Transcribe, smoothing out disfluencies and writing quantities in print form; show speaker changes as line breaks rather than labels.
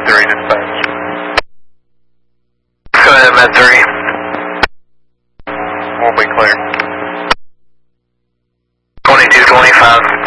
3 dispatch.
Go ahead, Med 3.
We'll be clear.
2225.